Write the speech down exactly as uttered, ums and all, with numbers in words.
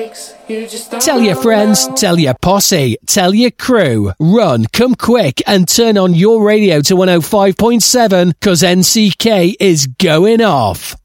Tell your friends, tell your posse, tell your crew. Run, come quick and turn on your radio to one oh five point seven because N C K is going off.